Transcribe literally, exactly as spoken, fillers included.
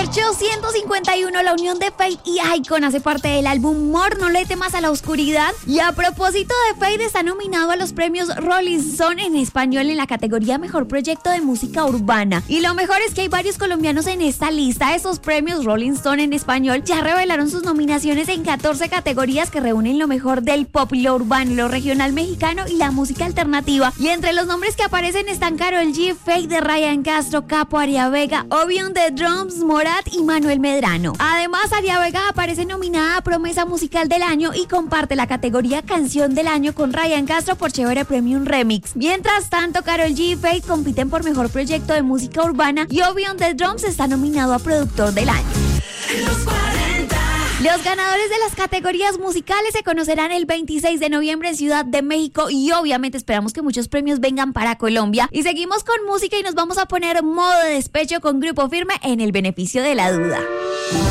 Fercho ciento cincuenta y uno, la unión de Feid y Akon hace parte del álbum More, no le temas a la oscuridad. Y a propósito de Feid, está nominado a los premios Rolling Stone en español en la categoría Mejor Proyecto de Música Urbana. Y lo mejor es que hay varios colombianos en esta lista. Esos premios Rolling Stone en español ya revelaron sus nominaciones en catorce categorías que reúnen lo mejor del pop, lo urbano, lo regional mexicano y la música alternativa. Y entre los nombres que aparecen están Karol G, Feid, de Ryan Castro, Capo, Aria Vega, Obion de Drums, Morat y Manuel Medrano. Además, Aria Vega aparece nominada a Promesa Musical del Año y comparte la categoría Canción del Año con Ryan Castro por Chévere Premium Remix. Mientras tanto, Karol G y Feid compiten por Mejor Proyecto de Música Urbana y Obion de Drums está nominado a Productor del Año. Los ganadores de las categorías musicales se conocerán el veintiséis de noviembre en Ciudad de México y obviamente esperamos que muchos premios vengan para Colombia. Y seguimos con música y nos vamos a poner modo de despecho con Grupo Firme en El Beneficio de la Duda.